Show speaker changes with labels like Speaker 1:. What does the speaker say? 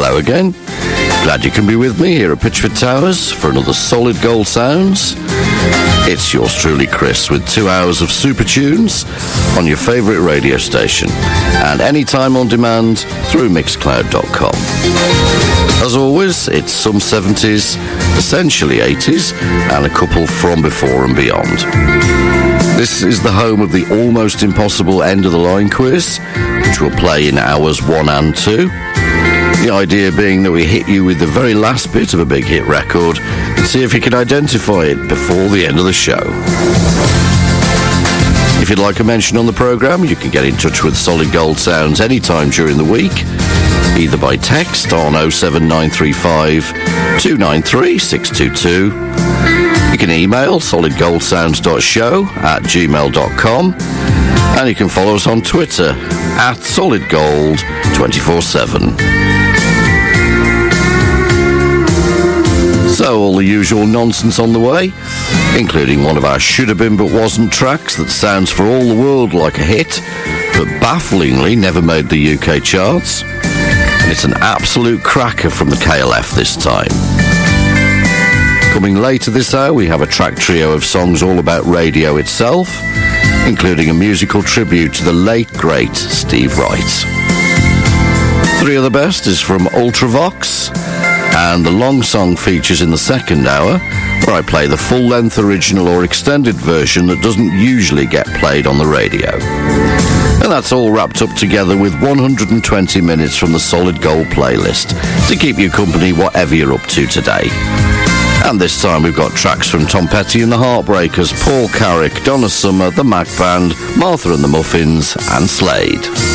Speaker 1: Hello again. Glad you can be with me here at Pitchford Towers for another Solid Gold Sounds. It's yours truly, Chris, with 2 hours of super tunes on your favourite radio station and anytime on demand through Mixcloud.com. As always, it's some 70s, essentially 80s, and a couple from before and beyond. This is the home of the almost impossible end of the line quiz, which will play in hours 1 and 2. The idea being that we hit you with the very last bit of a big hit record and see if you can identify it before the end of the show. If you'd like a mention on the programme, you can get in touch with Solid Gold Sounds anytime during the week, either by text on 07935 293 622. You can email solidgoldsounds.show@gmail.com, and you can follow us on Twitter @solidgold247. So all the usual nonsense on the way, including one of our should have been but wasn't tracks that sounds for all the world like a hit, but bafflingly never made the UK charts. And it's an absolute cracker from the KLF this time. Coming later this hour, we have a track trio of songs all about radio itself, including a musical tribute to the late, great Steve Wright. Three of the best is from Ultravox, and the long song features in the second hour, where I play the full-length original or extended version that doesn't usually get played on the radio. And that's all wrapped up together with 120 minutes from the Solid Gold playlist to keep you company whatever you're up to today. And this time we've got tracks from Tom Petty and the Heartbreakers, Paul Carrick, Donna Summer, the Mac Band, Martha and the Muffins, and Slade.